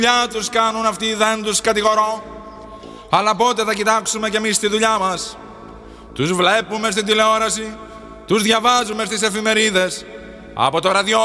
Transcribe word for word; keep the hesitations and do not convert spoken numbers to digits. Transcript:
δουλειά τους κάνουν αυτοί, δεν τους κατηγορώ. Αλλά πότε θα κοιτάξουμε κι εμείς τη δουλειά μας? Τους βλέπουμε στην τηλεόραση, τους διαβάζουμε στις εφημερίδες, από το ραδιό